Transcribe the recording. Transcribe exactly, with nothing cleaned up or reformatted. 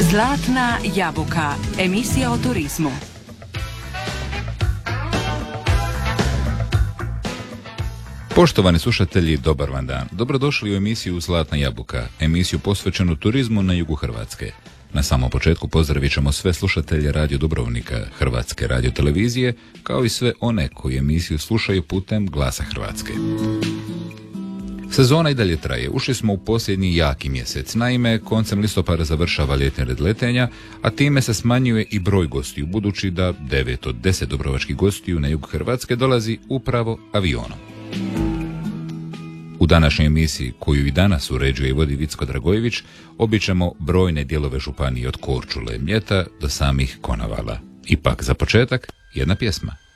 Zlatna jabuka, emisija o turizmu. Poštovani slušatelji, dobar vam dan. Dobrodošli u emisiju Zlatna jabuka, emisiju posvećenu turizmu na jugu Hrvatske. Na samom početku pozdravit ćemo sve slušatelje Radio Dubrovnika, Hrvatske radiotelevizije, kao i sve one koji emisiju slušaju putem Glasa Hrvatske. Sezona i dalje traje. Ušli smo u posljednji jaki mjesec. Naime, koncem listopada završava ljetni red letenja, a time se smanjuje i broj gostiju, budući da devet od deset dubrovačkih gostiju na jug Hrvatske dolazi upravo avionom. U današnjoj emisiji, koju i danas uređuje i vodi Vicko Dragojević, obićemo brojne dijelove županije od Korčule, Mljeta do samih Konavala. Ipak, za početak, jedna pjesma.